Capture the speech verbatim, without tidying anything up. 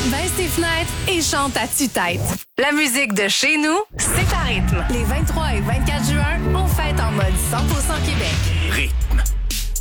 baisse tes fenêtres et chante à tue-tête. La musique de chez nous, c'est à rythme. Les vingt-trois et vingt-quatre juin, on fête en mode cent pour cent Québec. Rythme.